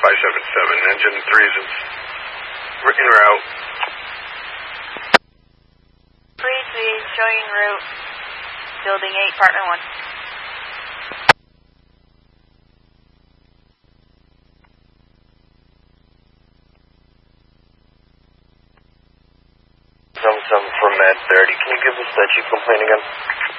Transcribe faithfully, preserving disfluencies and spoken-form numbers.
five seven seven, engine three is in route. three three, showing route, building eight, partner one. seven seven from Med thirty, can you give us that chief complaint again?